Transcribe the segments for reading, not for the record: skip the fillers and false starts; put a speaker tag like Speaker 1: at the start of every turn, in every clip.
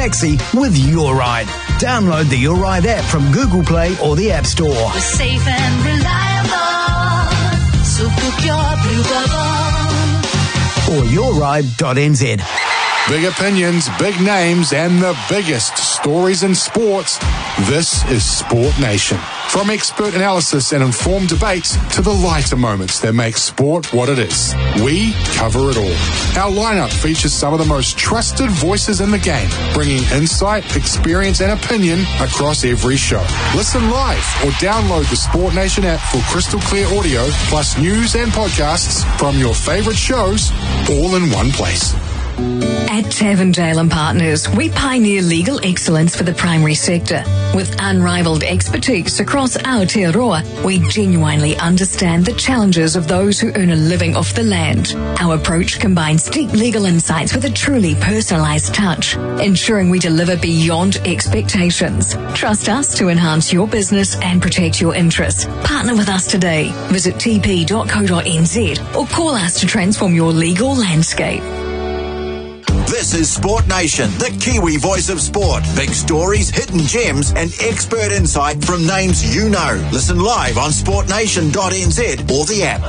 Speaker 1: sexy with Your Ride. Download the Your Ride app from Google Play or the App Store.
Speaker 2: We're safe and reliable, super pure, believable.
Speaker 1: Or yourride.nz.
Speaker 3: Big opinions, big names, and the biggest stories in sports. This is Sport Nation. From expert analysis and informed debates to the lighter moments that make sport what it is, we cover it all. Our lineup features some of the most trusted voices in the game, bringing insight, experience, and opinion across every show. Listen live or download the Sport Nation app for crystal clear audio, plus news and podcasts from your favourite shows, all in one place.
Speaker 4: At Tavendale & Partners, we pioneer legal excellence for the primary sector. With unrivaled expertise across Aotearoa, we genuinely understand the challenges of those who earn a living off the land. Our approach combines deep legal insights with a truly personalised touch, ensuring we deliver beyond expectations. Trust us to enhance your business and protect your interests. Partner with us today. Visit tp.co.nz or call us to transform your legal landscape.
Speaker 5: This is Sport Nation, the Kiwi voice of sport. Big stories, hidden gems, and expert insight from names you know. Listen live on sportnation.nz or the app.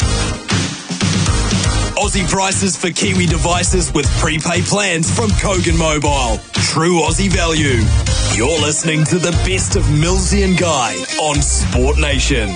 Speaker 6: Aussie prices for Kiwi devices with prepaid plans from Kogan Mobile. True Aussie value. You're listening to the best of Millsy and Guy on Sport Nation.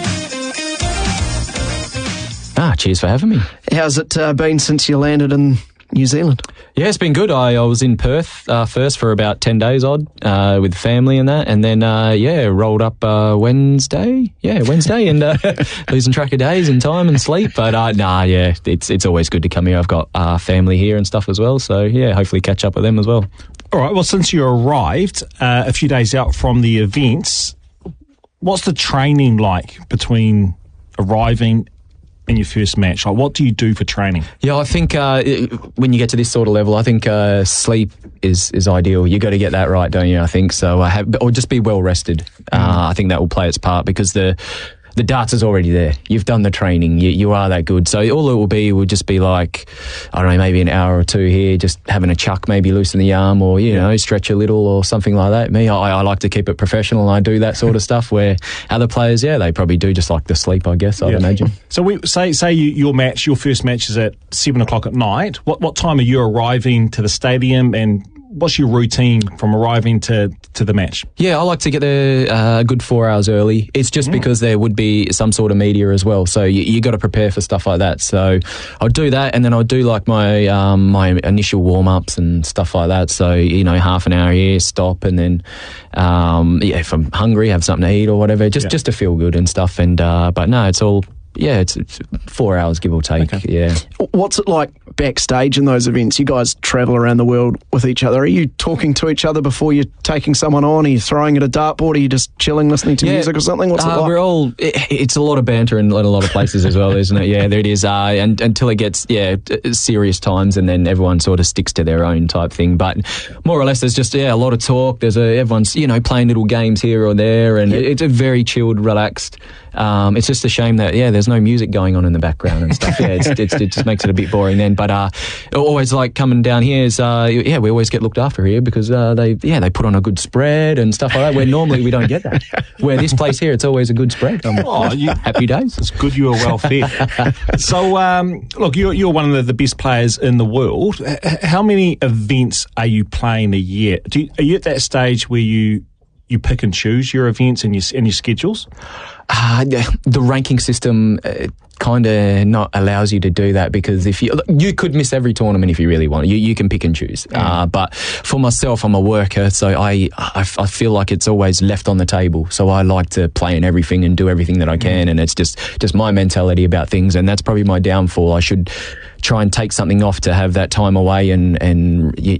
Speaker 7: Cheers for having me.
Speaker 8: How's it been since you landed in New Zealand?
Speaker 7: Yeah, it's been good. I was in Perth first for about 10 days odd with family and that, and then rolled up Wednesday and losing track of days and time and sleep. But it's always good to come here. I've got family here and stuff as well, so yeah, hopefully catch up with them as well.
Speaker 9: All right, well, since you arrived a few days out from the events, what's the training like between arriving in your first match? Like, what do you do for training?
Speaker 7: Yeah, I think when you get to this sort of level, I think sleep is ideal. You got to get that right, don't you? I think so. Or just be well rested. I think that will play its part because the darts is already there. You've done the training. You are that good. So all it will just be like, I don't know, maybe an hour or two here, just having a chuck, maybe loosen the arm or, stretch a little or something like that. Me, I like to keep it professional and I do that sort of stuff where other players, they probably do just like the sleep, I guess, I'd imagine.
Speaker 9: So we say your first match is at 7 o'clock at night. What time are you arriving to the stadium and what's your routine from arriving to the match? Yeah,
Speaker 7: I like to get there a good 4 hours early. It's just because there would be some sort of media as well, so you got to prepare for stuff like that. So I'll do that, and then I'll do like my my initial warm ups and stuff like that. So half an hour here, stop, and then if I'm hungry, have something to eat or whatever, just to feel good and stuff. And but no, it's all. Yeah, it's 4 hours, give or take. Okay. Yeah.
Speaker 8: What's it like backstage in those events? You guys travel around the world with each other. Are you talking to each other before you're taking someone on? Are you throwing at a dartboard? Are you just chilling, listening to music or something? What's it like?
Speaker 7: It's a lot of banter in a lot of places as well, isn't it? Yeah, there it is. And until it gets, serious times, and then everyone sort of sticks to their own type thing. But more or less, there's just, a lot of talk. Everyone's, playing little games here or there, and it's a very chilled, relaxed. It's just a shame that, there's no music going on in the background and stuff. It just makes it a bit boring then. But always like coming down here is, we always get looked after here because they put on a good spread and stuff like that, where normally we don't get that. Where this place here, it's always a good spread. Happy days.
Speaker 9: It's good you are well fed. So, look, you're one of the best players in the world. How many events are you playing a year? Are you at that stage where you pick and choose your events and your schedules?
Speaker 7: The ranking system kind of not allows you to do that, because if you could miss every tournament if you really want. You can pick and choose. But for myself, I'm a worker, so I feel like it's always left on the table. So I like to play in everything and do everything that I can, and it's just my mentality about things, and that's probably my downfall. I should try and take something off to have that time away and